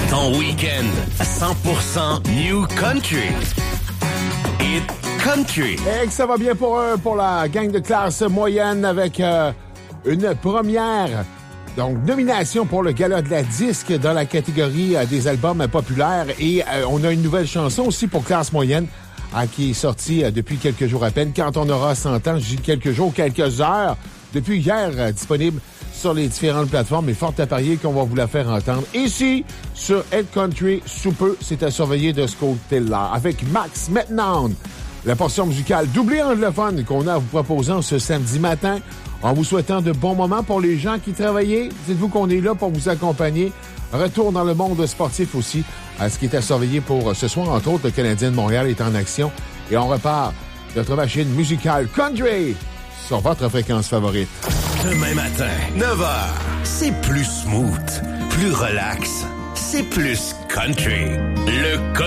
Ton week-end 100% New Country. Hit Country. Et que ça va bien pour la gang de classe moyenne avec une première nomination pour le Gala de la disque dans la catégorie des albums populaires. Et on a une nouvelle chanson aussi pour classe moyenne qui est sortie depuis quelques jours à peine. Quand on aura 100 ans, je dis quelques jours, quelques heures, depuis hier, disponible sur les différentes plateformes, mais fort à parier qu'on va vous la faire entendre. Ici, sur Hit Country, sous peu, c'est à surveiller de ce côté-là. Avec Max maintenant, la portion musicale doublée anglophone qu'on a à vous proposant ce samedi matin, en vous souhaitant de bons moments pour les gens qui travaillent. Dites-vous qu'on est là pour vous accompagner. Retour dans le monde sportif aussi, à ce qui est à surveiller pour ce soir. Entre autres, le Canadien de Montréal est en action. Et on repart notre machine musicale country sur votre fréquence favorite. Demain matin, 9h, c'est plus smooth, plus relax, c'est plus country. Le